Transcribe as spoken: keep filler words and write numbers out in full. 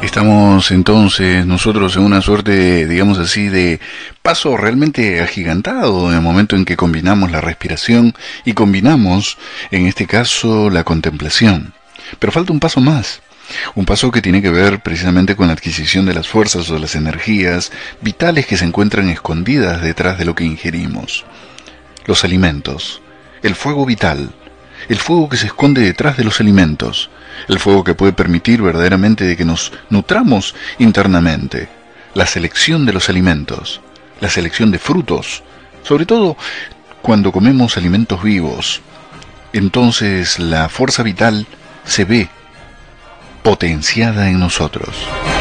Estamos entonces nosotros en una suerte, digamos así, de paso realmente agigantado en el momento en que combinamos la respiración y combinamos, en este caso, la contemplación. Pero falta un paso más, un paso que tiene que ver precisamente con la adquisición de las fuerzas o de las energías vitales que se encuentran escondidas detrás de lo que ingerimos. Los alimentos, el fuego vital, el fuego que se esconde detrás de los alimentos, el fuego que puede permitir verdaderamente de que nos nutramos internamente, la selección de los alimentos, la selección de frutos, sobre todo cuando comemos alimentos vivos. Entonces la fuerza vital se ve potenciada en nosotros.